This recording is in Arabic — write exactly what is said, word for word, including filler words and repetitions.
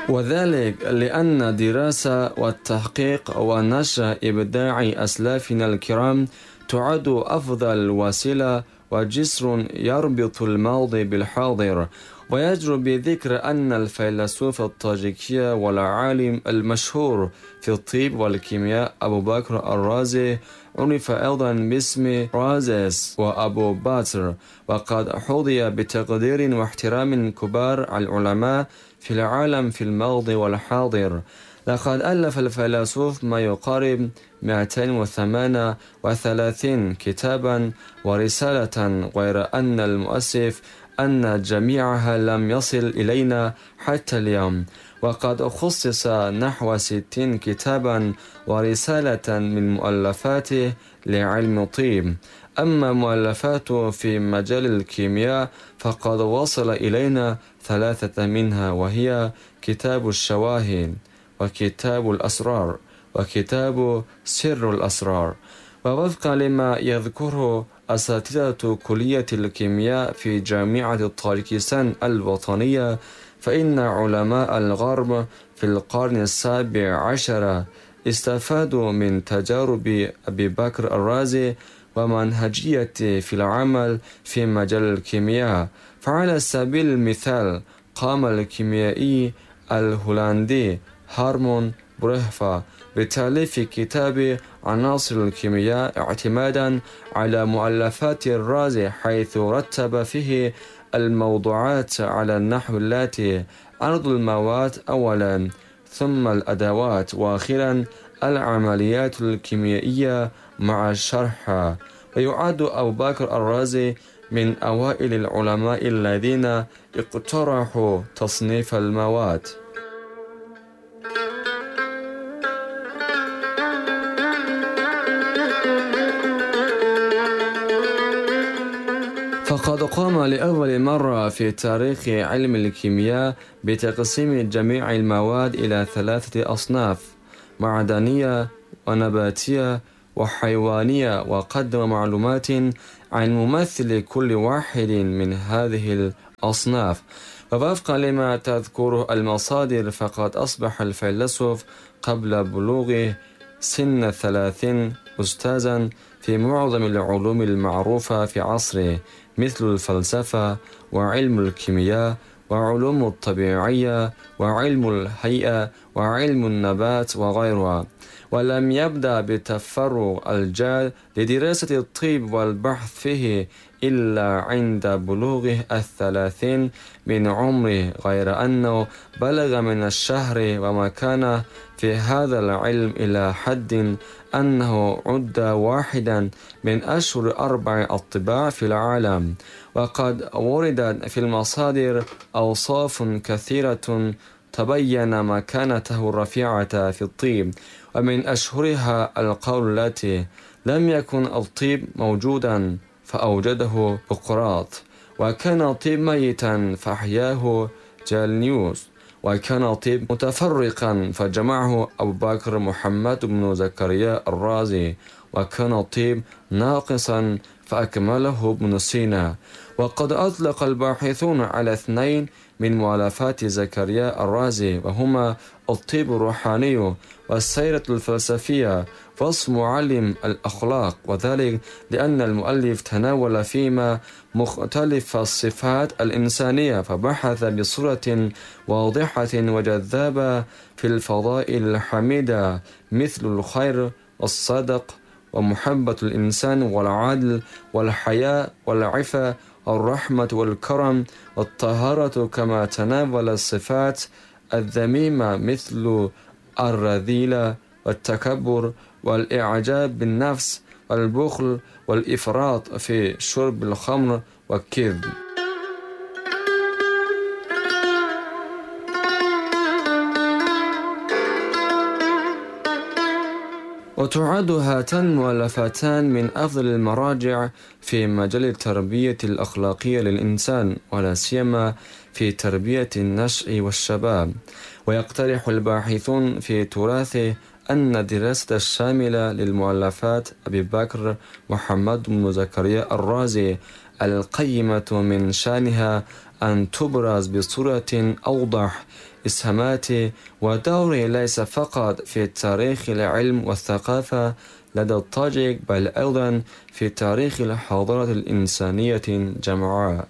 وذلك لأن الدراسة والتحقيق ونشر إبداع أسلافنا الكرام تعد أفضل وسيلة وجسر يربط الماضي بالحاضر. ويجرؤ بذكر أن الفيلسوف الطاجيكي والعالم المشهور في الطب والكيمياء أبو بكر الرازي عرف أيضا باسم رازس وأبو باتر، وقد حظي بتقدير واحترام كبار العلماء في العالم في الماضي والحاضر. لقد ألف الفيلسوف ما يقارب مئتين وثمانية وثلاثين كتابا ورسالة، غير أن المؤسف أن جميعها لم يصل إلينا حتى اليوم، وقد خصص نحو ستين كتابا ورسالة من مؤلفاته لعلم الطب. أما مؤلفاته في مجال الكيمياء فقد وصل إلينا ثلاثة منها، وهي كتاب الشواهد، وكتاب الأسرار، وكتاب سر الأسرار. ووفقا لما يذكره أساتذة كلية الكيمياء في جامعة طاجيكستان الوطنية، فإن علماء الغرب في القرن السابع عشر استفادوا من تجارب أبي بكر الرازي ومنهجيته في العمل في مجال الكيمياء. فعلى سبيل المثال قام الكيميائي الهولندي هارمون برهفا بتأليف كتاب عناصر الكيمياء اعتمادا على مؤلفات الرازي، حيث رتب فيه الموضوعات على النحو التي عرض المواد أولا، ثم الأدوات، وآخرا العمليات الكيميائية مع شرحها. ويعد أبو بكر الرازي من أوائل العلماء الذين اقترحوا تصنيف المواد. فقد قام لأول مرة في تاريخ علم الكيمياء بتقسيم جميع المواد إلى ثلاثة أصناف: معدنية ونباتية وحيوانية، وقدم معلومات عن ممثل كل واحد من هذه الأصناف. ووفقا لما تذكره المصادر فقد أصبح الفيلسوف قبل بلوغه سن الثلاثين أستاذا في معظم العلوم المعروفة في عصره، مثل الفلسفة وعلم الكيمياء وعلوم الطبيعية وعلم الهيئة وعلم النبات وغيرها. ولم يبدأ بتفرغ الجاد لدراسة الطب والبحث فيه إلا عند بلوغه الثلاثين من عمره، غير أنه بلغ من الشهر ومكانه في هذا العلم إلى حد أنه عد واحدا من أشهر أربع أطباء في العالم. وقد وردت في المصادر أوصاف كثيرة تبين مكانته الرفيعة في الطب، ومن أشهرها القول التي لم يكن الطب موجودا فأوجده بقراط، وكان الطب ميتا فأحياه جالنيوس، وكان الطب متفرقا فجمعه أبو بكر محمد بن زكريا الرازي، وكان الطب ناقصا فأكمله ابن سينا. وقد أطلق الباحثون على اثنين من مؤلفات زكريا الرازي، وهما الطب الروحاني والسيرة الفلسفية وصف معلم الأخلاق، وذلك لأن المؤلف تناول فيما مختلف الصفات الإنسانية، فبحث بصورة واضحة وجذابة في الفضائل الحميدة مثل الخير والصدق ومحبة الإنسان والعدل والحياء والعفة والرحمة والكرم والطهارة، كما تناول الصفات الذميمة مثل الرذيلة والتكبر والإعجاب بالنفس والبخل والإفراط في شرب الخمر والكذب. وتعد هاتان المؤلفتان من أفضل المراجع في مجال التربية الأخلاقية للإنسان، ولا سيما في تربية النشء والشباب. ويقترح الباحثون في تراثه أن الدراسة الشاملة للمؤلفات أبي بكر محمد بن زكريا الرازي القيمة من شأنها أن تبرز بصورة أوضح. إسهاماته ودوره ليس فقط في تاريخ العلم والثقافة لدى الطاجيك بل أيضا في تاريخ الحضارة الإنسانية جمعاء.